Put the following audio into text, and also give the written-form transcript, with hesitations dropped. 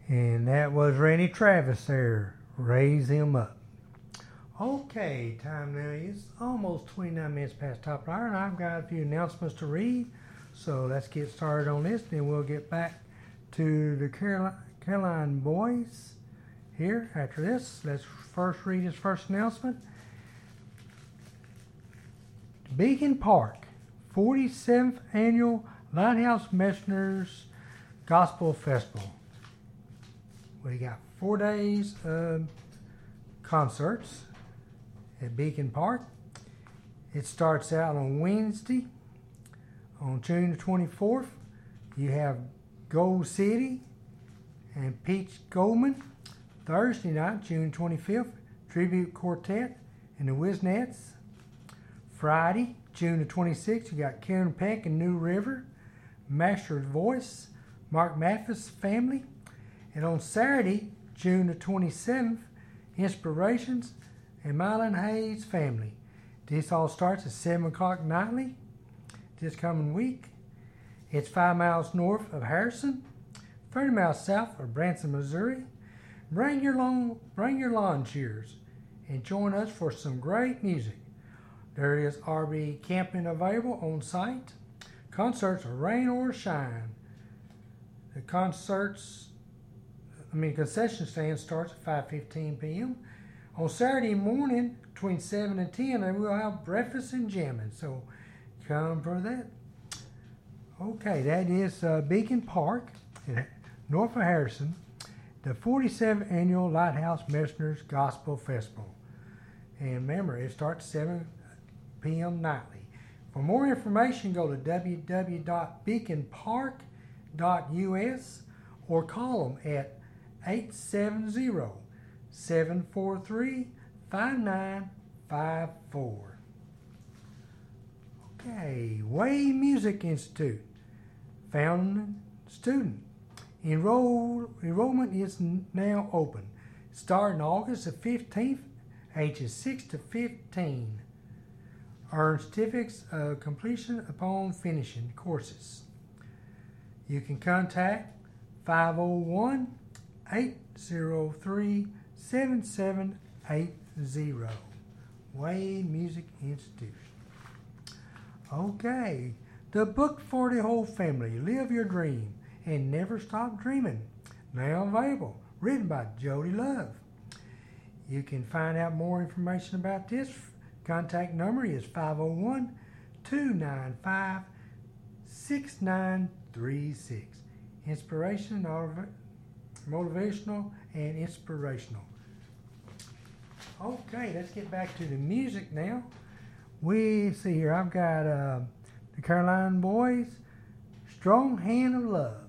And that was Randy Travis there. Raise him up. Okay, time now is almost 29 minutes past top of the hour, and I've got a few announcements to read. So let's get started on this, then we'll get back to the Caroline boys here after this. Let's first read his first announcement. Beacon Park, 47th Annual Lighthouse Messengers Gospel Festival. We got 4 days of concerts at Beacon Park. It starts out on Wednesday. On June the 24th, you have Gold City and Peach Goldman. Thursday night, June 25th, Tribute Quartet and the Wiznets. Friday, June the 26th, you got Karen Peck and New River, Master's Voice, Mark Mathis Family. And on Saturday, June the 27th, Inspirations and Mylan Hayes Family. This all starts at 7 o'clock nightly this coming week. It's 5 miles north of Harrison, 30 miles south of Branson, Missouri. Bring your lawn chairs and join us for some great music. There is RV camping available on site. Concerts are rain or shine. The concession stand starts at 5:15 p.m. On Saturday morning between 7 and 10, and we'll have breakfast and jamming. So come for that. Okay, that is Beacon Park, north of Harrison, the 47th Annual Lighthouse Messengers Gospel Festival. And remember, it starts 7 p.m. nightly. For more information, go to www.beaconpark.us or call them at 870-743-5954. Okay, Way Music Institute, founding student. Enrollment is now open. Starting August the 15th, ages 6 to 15. Earn certificates of completion upon finishing courses. You can contact 501-803-7780. Way Music Institute. Okay, the book for the whole family, Live Your Dream and Never Stop Dreaming, now available, written by Jody Love. You can find out more information about this. Contact number is 501-295-6936. Inspiration, motivational, and inspirational. Okay, let's get back to the music now. We see here, I've got the Caroline Boys, Strong Hand of Love.